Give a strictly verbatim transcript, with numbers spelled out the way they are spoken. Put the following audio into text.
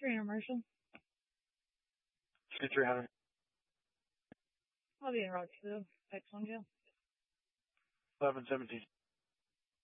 Marshall. three hundred. I'll be in Rock two, X one jail. eleven seventeen.